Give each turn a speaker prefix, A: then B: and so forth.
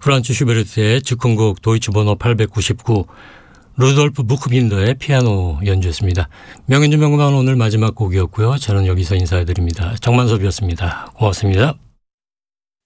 A: 프란츠 슈베르트의 즉흥곡 도이치 번호 899, 루돌프 부크빈더의 피아노 연주였습니다. 명연주 명곡은 오늘 마지막 곡이었고요. 저는 여기서 인사해드립니다. 정만섭이었습니다. 고맙습니다.